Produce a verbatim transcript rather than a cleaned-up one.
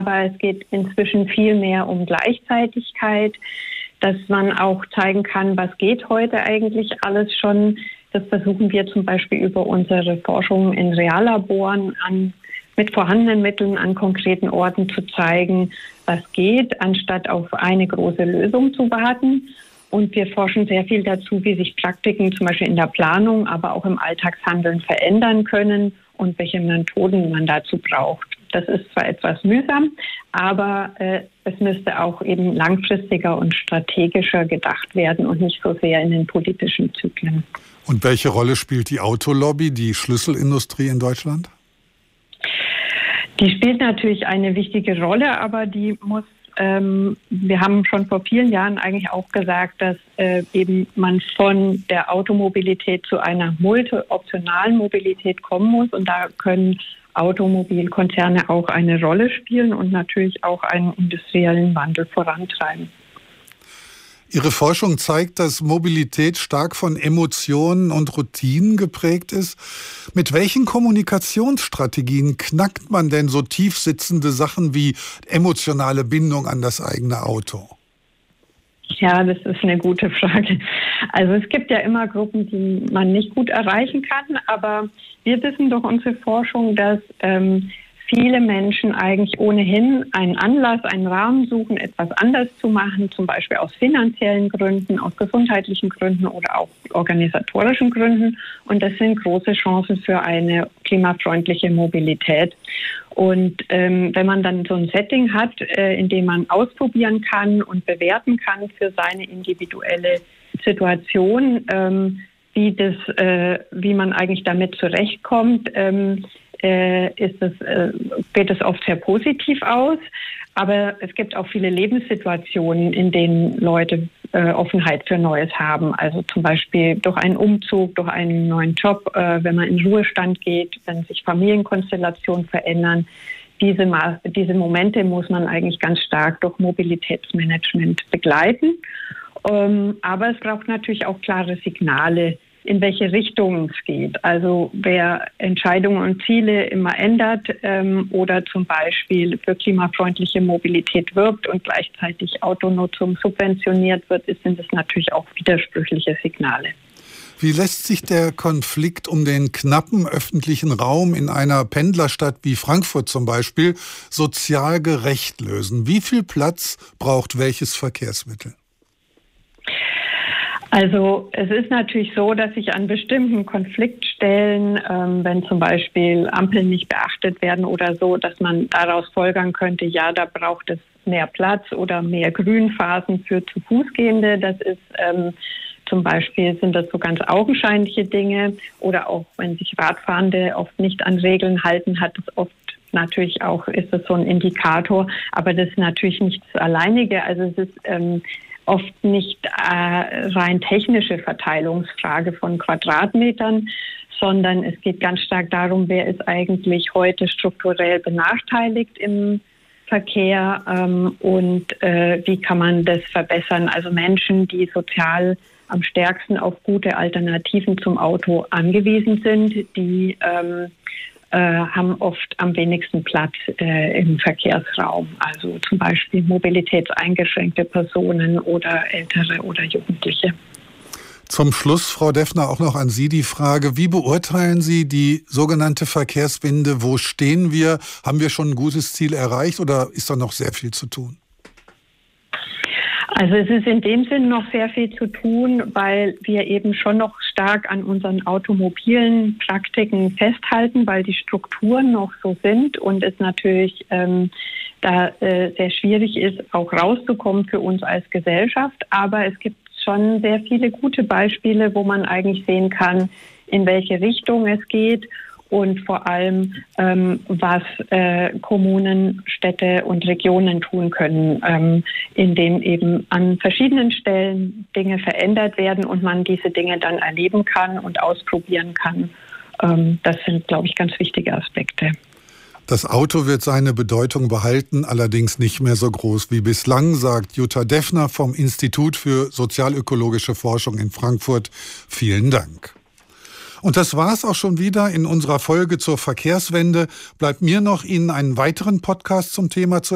aber es geht inzwischen viel mehr um Gleichzeitigkeit, dass man auch zeigen kann, was geht heute eigentlich alles schon. Das versuchen wir zum Beispiel über unsere Forschung in Reallaboren an, mit vorhandenen Mitteln an konkreten Orten zu zeigen, was geht, anstatt auf eine große Lösung zu warten. Und wir forschen sehr viel dazu, wie sich Praktiken zum Beispiel in der Planung, aber auch im Alltagshandeln verändern können und welche Methoden man dazu braucht. Das ist zwar etwas mühsam, aber äh, es müsste auch eben langfristiger und strategischer gedacht werden und nicht so sehr in den politischen Zyklen. Und welche Rolle spielt die Autolobby, die Schlüsselindustrie in Deutschland? Die spielt natürlich eine wichtige Rolle, aber die muss, ähm, wir haben schon vor vielen Jahren eigentlich auch gesagt, dass äh, eben man von der Automobilität zu einer multioptionalen Mobilität kommen muss. Und da können Automobilkonzerne auch eine Rolle spielen und natürlich auch einen industriellen Wandel vorantreiben. Ihre Forschung zeigt, dass Mobilität stark von Emotionen und Routinen geprägt ist. Mit welchen Kommunikationsstrategien knackt man denn so tief sitzende Sachen wie emotionale Bindung an das eigene Auto? Ja, das ist eine gute Frage. Also es gibt ja immer Gruppen, die man nicht gut erreichen kann, aber wir wissen durch unsere Forschung, dass ähm, viele Menschen eigentlich ohnehin einen Anlass, einen Rahmen suchen, etwas anders zu machen, zum Beispiel aus finanziellen Gründen, aus gesundheitlichen Gründen oder auch organisatorischen Gründen. Und das sind große Chancen für eine klimafreundliche Mobilität. Und ähm, wenn man dann so ein Setting hat, äh, in dem man ausprobieren kann und bewerten kann für seine individuelle Situation, ähm, wie das, äh, wie man eigentlich damit zurechtkommt, ähm, äh, ist es, äh, geht es oft sehr positiv aus. Aber es gibt auch viele Lebenssituationen, in denen Leute äh, Offenheit für Neues haben. Also zum Beispiel durch einen Umzug, durch einen neuen Job, äh, wenn man in Ruhestand geht, wenn sich Familienkonstellationen verändern. Diese, Ma- diese Momente muss man eigentlich ganz stark durch Mobilitätsmanagement begleiten. Ähm, aber es braucht natürlich auch klare Signale, in welche Richtung es geht. Also wer Entscheidungen und Ziele immer ändert ähm, oder zum Beispiel für klimafreundliche Mobilität wirbt und gleichzeitig Autonutzung subventioniert wird, sind es natürlich auch widersprüchliche Signale. Wie lässt sich der Konflikt um den knappen öffentlichen Raum in einer Pendlerstadt wie Frankfurt zum Beispiel sozial gerecht lösen? Wie viel Platz braucht welches Verkehrsmittel? Also es ist natürlich so, dass sich an bestimmten Konfliktstellen, ähm, wenn zum Beispiel Ampeln nicht beachtet werden oder so, dass man daraus folgern könnte, ja, da braucht es mehr Platz oder mehr Grünphasen für zu Fußgehende. Das ist ähm, zum Beispiel, sind das so ganz augenscheinliche Dinge. Oder auch wenn sich Radfahrende oft nicht an Regeln halten, hat es oft natürlich auch, ist das so ein Indikator. Aber das ist natürlich nicht das Alleinige. Also es ist ähm, oft nicht äh, rein technische Verteilungsfrage von Quadratmetern, sondern es geht ganz stark darum, wer ist eigentlich heute strukturell benachteiligt im Verkehr ähm, und äh, wie kann man das verbessern. Also Menschen, die sozial am stärksten auf gute Alternativen zum Auto angewiesen sind, die ähm, äh, haben oft am wenigsten Platz äh, im Verkehrsraum. Also zum Beispiel mobilitätseingeschränkte Personen oder Ältere oder Jugendliche. Zum Schluss, Frau Deffner, auch noch an Sie die Frage, wie beurteilen Sie die sogenannte Verkehrswende? Wo stehen wir? Haben wir schon ein gutes Ziel erreicht oder ist da noch sehr viel zu tun? Also es ist in dem Sinn noch sehr viel zu tun, weil wir eben schon noch stark an unseren automobilen Praktiken festhalten, weil die Strukturen noch so sind und es natürlich ähm, da äh, sehr schwierig ist, auch rauszukommen für uns als Gesellschaft. Aber es gibt schon sehr viele gute Beispiele, wo man eigentlich sehen kann, in welche Richtung es geht. Und vor allem, ähm, was äh, Kommunen, Städte und Regionen tun können, ähm, indem eben an verschiedenen Stellen Dinge verändert werden und man diese Dinge dann erleben kann und ausprobieren kann. Ähm, das sind, glaube ich, ganz wichtige Aspekte. Das Auto wird seine Bedeutung behalten, allerdings nicht mehr so groß wie bislang, sagt Jutta Deffner vom Institut für sozialökologische Forschung in Frankfurt. Vielen Dank. Und das war's auch schon wieder in unserer Folge zur Verkehrswende. Bleibt mir noch, Ihnen einen weiteren Podcast zum Thema zu